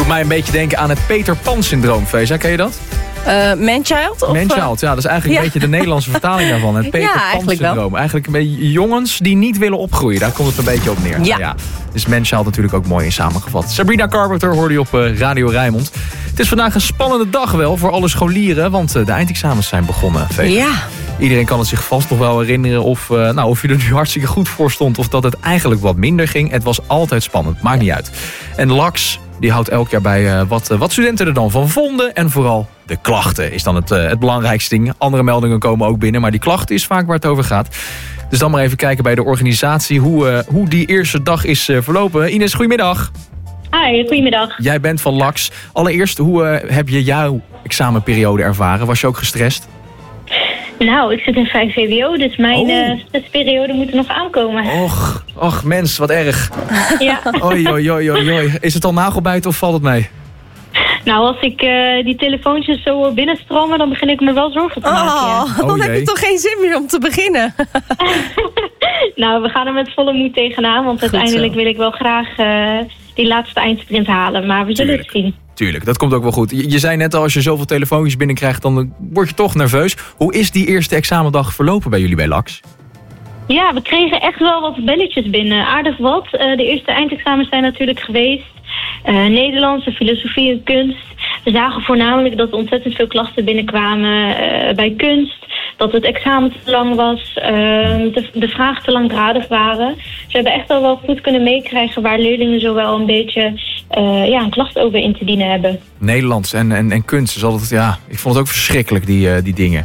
Doet mij een beetje denken aan het Peter Pan-syndroom, Feza. Ken je dat? Manchild? Manchild, ja. Dat is eigenlijk een beetje de Nederlandse vertaling daarvan. Het Peter Pan-syndroom. Eigenlijk een beetje jongens die niet willen opgroeien. Daar komt het een beetje op neer. Ja. Dus Manchild natuurlijk ook mooi in samengevat. Sabrina Carpenter hoorde je op Radio Rijnmond. Het is vandaag een spannende dag wel voor alle scholieren. Want de eindexamens zijn begonnen. Ja. Iedereen kan het zich vast nog wel herinneren of je er nu hartstikke goed voor stond. Of dat het eigenlijk wat minder ging. Het was altijd spannend. Maakt niet uit. En LAX die houdt elk jaar bij wat studenten er dan van vonden. En vooral de klachten is dan het belangrijkste ding. Andere meldingen komen ook binnen. Maar die klachten is vaak waar het over gaat. Dus dan maar even kijken bij de organisatie hoe die eerste dag is verlopen. Ines, goedemiddag. Hi, goedemiddag. Jij bent van LAX. Allereerst, hoe heb je jouw examenperiode ervaren? Was je ook gestrest? Nou, ik zit in 5 VWO, dus mijn stressperiode moet er nog aankomen. Och, mens, wat erg. Ja. Oei. Is het al nagelbijten of valt het mee? Nou, als ik die telefoontjes zo binnenstromen, dan begin ik me wel zorgen te maken. Dan heb je toch geen zin meer om te beginnen? Nou, we gaan er met volle moed tegenaan, want uiteindelijk wil ik wel graag die laatste eindsprint halen. Maar we zullen het zien. Tuurlijk, dat komt ook wel goed. Je zei net al, als je zoveel telefoontjes binnenkrijgt, dan word je toch nerveus. Hoe is die eerste examendag verlopen bij jullie bij LAX? Ja, we kregen echt wel wat belletjes binnen. Aardig wat. De eerste eindexamens zijn natuurlijk geweest. Nederlandse, filosofie en kunst. We zagen voornamelijk dat er ontzettend veel klachten binnenkwamen bij kunst. Dat het examen te lang was. De vragen te langdradig waren. Dus we hebben echt wel goed kunnen meekrijgen waar leerlingen zowel een beetje een klacht over in te dienen hebben. Nederlands en kunst is altijd, ik vond het ook verschrikkelijk, die dingen.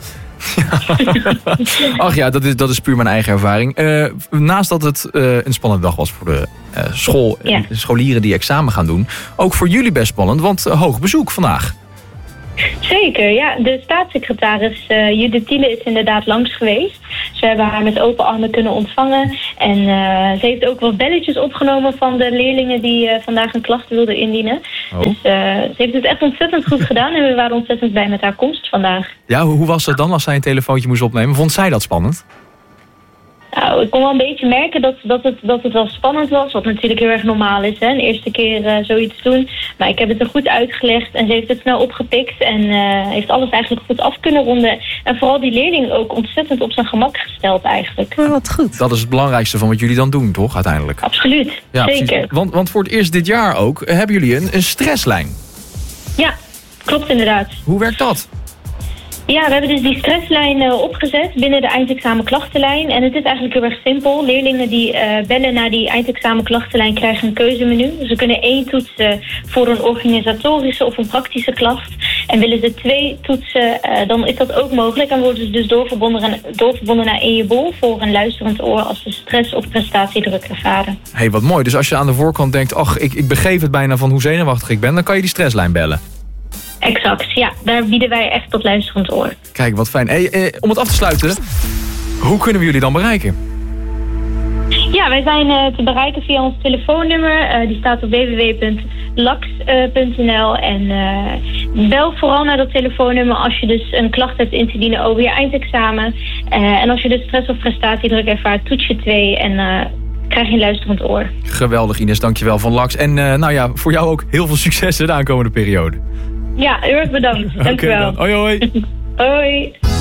Ach ja, dat is puur mijn eigen ervaring. Naast dat het een spannende dag was voor de scholieren die examen gaan doen, ook voor jullie best spannend, want hoog bezoek vandaag. Zeker, ja. De staatssecretaris Judith Tiele is inderdaad langs geweest. Dus we hebben haar met open armen kunnen ontvangen. En ze heeft ook wat belletjes opgenomen van de leerlingen die vandaag een klacht wilden indienen. Dus ze heeft het echt ontzettend goed gedaan en we waren ontzettend blij met haar komst vandaag. Ja, hoe was het dan als zij een telefoontje moest opnemen? Vond zij dat spannend? Nou, ik kon wel een beetje merken dat het wel spannend was. Wat natuurlijk heel erg normaal is, hè. Een eerste keer zoiets doen. Maar ik heb het er goed uitgelegd en ze heeft het snel opgepikt. En heeft alles eigenlijk goed af kunnen ronden. En vooral die leerling ook ontzettend op zijn gemak gesteld eigenlijk. Oh, wat goed. Dat is het belangrijkste van wat jullie dan doen, toch, uiteindelijk? Absoluut, ja, zeker. Want voor het eerst dit jaar ook hebben jullie een stresslijn. Ja, klopt inderdaad. Hoe werkt dat? Ja, we hebben dus die stresslijn opgezet binnen de eindexamenklachtenlijn. En het is eigenlijk heel erg simpel. Leerlingen die bellen naar die eindexamenklachtenlijn krijgen een keuzemenu. Dus ze kunnen 1 toetsen voor een organisatorische of een praktische klacht. En willen ze 2 toetsen, dan is dat ook mogelijk. En worden ze dus doorverbonden naar EJBOL voor een luisterend oor als ze stress of prestatiedruk ervaren. Hé, wat mooi. Dus als je aan de voorkant denkt, ik begeef het bijna van hoe zenuwachtig ik ben, dan kan je die stresslijn bellen. Exact, ja. Daar bieden wij echt tot luisterend oor. Kijk, wat fijn. Om het af te sluiten, hoe kunnen we jullie dan bereiken? Ja, wij zijn te bereiken via ons telefoonnummer. Die staat op www.lax.nl. En bel vooral naar dat telefoonnummer als je dus een klacht hebt in te dienen over je eindexamen. En als je dus stress of prestatiedruk ervaart, toets je 2 en krijg je een luisterend oor. Geweldig, Ines. Dankjewel van LAX. En voor jou ook heel veel succes de aankomende periode. Ja, heel erg bedankt. Dankjewel. Hoi, hoi. Hoi.